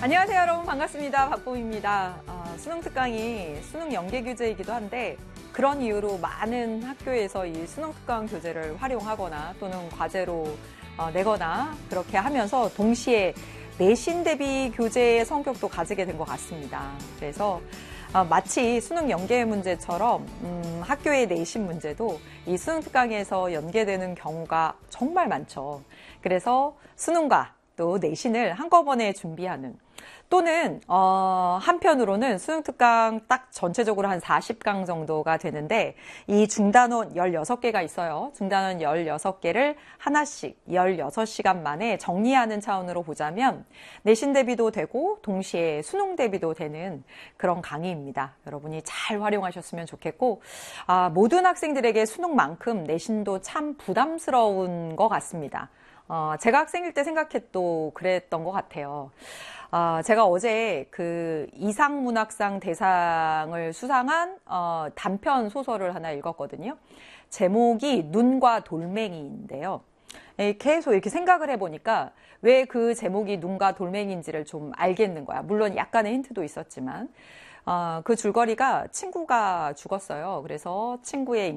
안녕하세요, 여러분. 반갑습니다. 박봄입니다. 수능 특강이 수능 연계 교재이기도 한데 그런 이유로 많은 학교에서 이 수능 특강 교재를 활용하거나 또는 과제로 내거나 그렇게 하면서 동시에 내신 대비 교재의 성격도 가지게 된 것 같습니다. 그래서 마치 수능 연계 문제처럼 학교의 내신 문제도 이 수능 특강에서 연계되는 경우가 정말 많죠. 그래서 수능과 또 내신을 한꺼번에 준비하는 또는 한편으로는 수능 특강 딱 전체적으로 한 40강 정도가 되는데 이 중단원 16개가 있어요. 중단원 16개를 하나씩 16시간 만에 정리하는 차원으로 보자면 내신 대비도 되고 동시에 수능 대비도 되는 그런 강의입니다. 여러분이 잘 활용하셨으면 좋겠고 모든 학생들에게 수능만큼 내신도 참 부담스러운 것 같습니다. 제가 학생일 때 생각해도 그랬던 것 같아요. 제가 어제 그 이상문학상 대상을 수상한 단편 소설을 하나 읽었거든요. 제목이 눈과 돌멩이인데요. 계속 이렇게 생각을 해보니까 왜 그 제목이 눈과 돌멩이인지를 좀 알겠는 거야. 물론 약간의 힌트도 있었지만 그 줄거리가 친구가 죽었어요. 그래서 친구의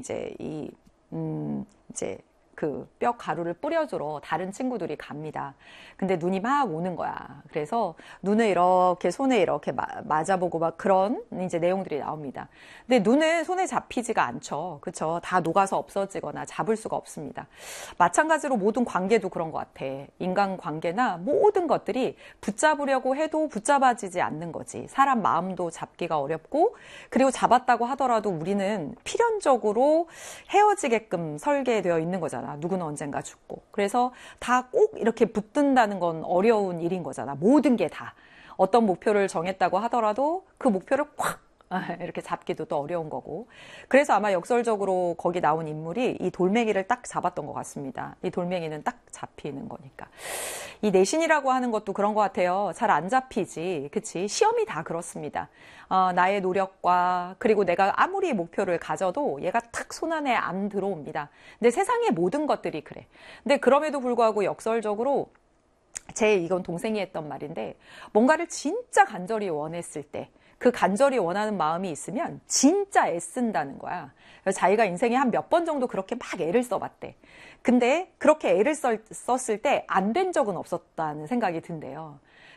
이제 그 뼈 가루를 뿌려주러 다른 친구들이 갑니다. 근데 눈이 막 오는 거야. 그래서 눈을 이렇게 손에 이렇게 맞아보고 막 그런 이제 내용들이 나옵니다. 근데 눈은 손에 잡히지가 않죠. 그쵸? 다 녹아서 없어지거나 잡을 수가 없습니다. 마찬가지로 모든 관계도 그런 것 같아. 인간 관계나 모든 것들이 붙잡으려고 해도 붙잡아지지 않는 거지. 사람 마음도 잡기가 어렵고 그리고 잡았다고 하더라도 우리는 필연적으로 헤어지게끔 설계되어 있는 거잖아. 누구는 언젠가 죽고. 그래서 다 꼭 이렇게 붙든다는 건 어려운 일인 거잖아. 모든 게 다. 어떤 목표를 정했다고 하더라도 그 목표를 콱 이렇게 잡기도 또 어려운 거고. 그래서 아마 역설적으로 거기 나온 인물이 이 돌멩이를 딱 잡았던 것 같습니다. 이 돌멩이는 딱 잡히는 거니까. 이 내신이라고 하는 것도 그런 것 같아요. 잘 안 잡히지. 그치? 시험이 다 그렇습니다. 나의 노력과 그리고 내가 아무리 목표를 가져도 얘가 탁 손안에 안 들어옵니다. 근데 세상의 모든 것들이 그래. 근데 그럼에도 불구하고 역설적으로 이건 동생이 했던 말인데 뭔가를 진짜 간절히 원했을 때 그 간절히 원하는 마음이 있으면 진짜 애쓴다는 거야. 자기가 인생에 한 몇 번 정도 그렇게 막 애를 써봤대. 근데 그렇게 애를 썼을 때 안 된 적은 없었다는 생각이 든대요.